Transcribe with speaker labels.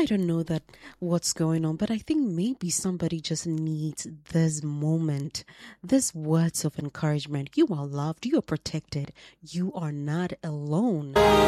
Speaker 1: don't know that what's going on, but I think maybe somebody just needs this moment, this words of encouragement. You are loved, you are protected, you are not alone.